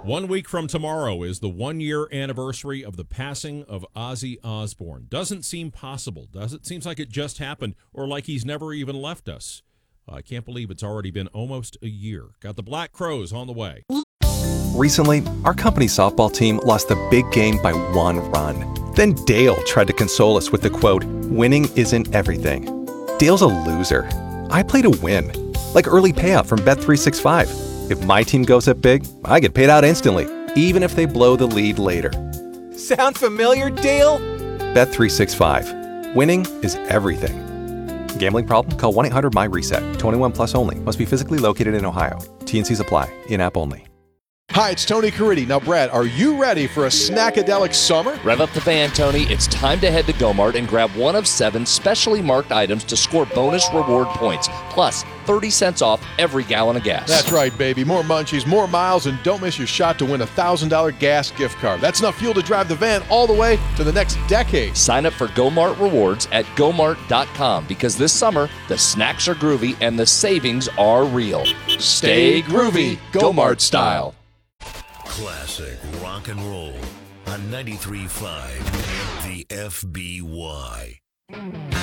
1 week from tomorrow is the 1-year anniversary of the passing of Ozzy Osbourne. Doesn't seem possible, does it? Seems like it just happened, or like he's never even left us. I can't believe it's already been almost a year. Got the Black Crowes on the way. Recently, our company softball team lost the big game by 1 run. Then Dale tried to console us with the quote, "Winning isn't everything." Dale's a loser. I play to win. Like early payout from Bet365. If my team goes up big, I get paid out instantly, even if they blow the lead later. Sound familiar, Dale? Bet365. Winning is everything. Gambling problem? Call 1-800-MY-RESET. 21 plus only. Must be physically located in Ohio. T&Cs apply. In-app only. Hi, it's Tony Caridi. Now, Brad, are you ready for a snackadelic summer? Rev up the van, Tony. It's time to head to Go-Mart and grab one of 7 specially marked items to score bonus reward points, plus 30 cents off every gallon of gas. That's right, baby. More munchies, more miles, and don't miss your shot to win a $1,000 gas gift card. That's enough fuel to drive the van all the way to the next decade. Sign up for Go-Mart Rewards at gomart.com because this summer, the snacks are groovy and the savings are real. Stay groovy, Go-Mart style. Classic rock and roll on 93.5 The FBY.